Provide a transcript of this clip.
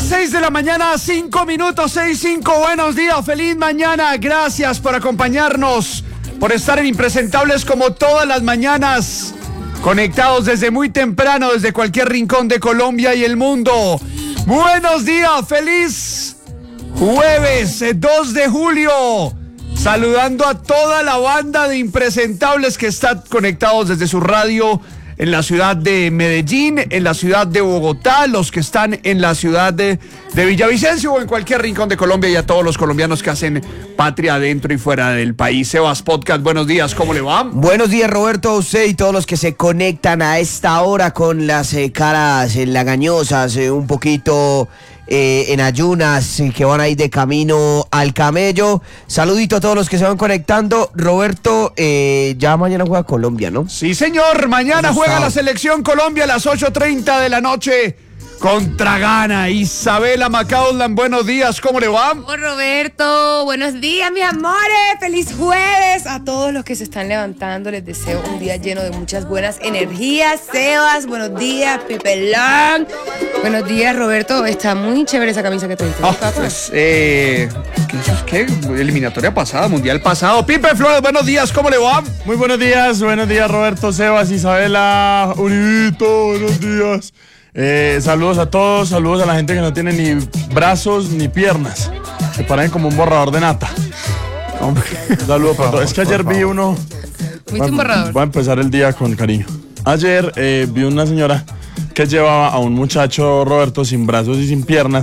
6 de la mañana, 5 minutos, 6:05. Buenos días, feliz mañana. Gracias por acompañarnos, por estar en Impresentables como todas las mañanas. Conectados desde muy temprano, desde cualquier rincón de Colombia y el mundo. Buenos días, feliz jueves 2 de julio. Saludando a toda la banda de Impresentables que está conectados desde su radio en la ciudad de Medellín, en la ciudad de Bogotá, los que están en la ciudad de Villavicencio o en cualquier rincón de Colombia, y a todos los colombianos que hacen patria dentro y fuera del país. Sebas Podcast, buenos días, ¿cómo le va? Buenos días, Roberto, a usted y todos los que se conectan a esta hora con las caras lagañosas, un poquito en ayunas, que van ahí de camino al camello. Saludito a todos los que se van conectando. Roberto, ya mañana juega Colombia, ¿no? Sí, señor, mañana juega la selección Colombia a las 8:30 de la noche contra Ghana. Isabela Macaulay, buenos días, ¿cómo le va? Oh, Roberto, buenos días, mis amores, feliz jueves. A todos los que se están levantando les deseo un día lleno de muchas buenas energías. Sebas, buenos días, Pipelán. Buenos días, Roberto, está muy chévere esa camisa que trajiste. Pues, ¿qué? Eliminatoria pasada, mundial pasado. Pipe Flores, buenos días, ¿cómo le va? Muy buenos días, Roberto, Sebas, Isabela, Uribito, buenos días. Saludos a todos, saludos a la gente que no tiene ni brazos ni piernas, que parecen como un borrador de nata. Saludos para todos. Es que ayer vi uno. ¿Viste un borrador? Voy a empezar el día con cariño. Ayer vi una señora que llevaba a un muchacho, Roberto, sin brazos y sin piernas,